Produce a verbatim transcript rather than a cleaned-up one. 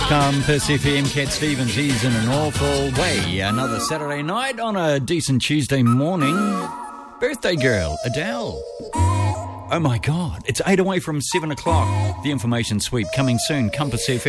Compass F M, Cat Stevens, he's in an awful way. Another Saturday night on a decent Tuesday morning. Birthday girl, Adele. Oh my God, it's eight away from seven o'clock. The information sweep coming soon, Compass F M.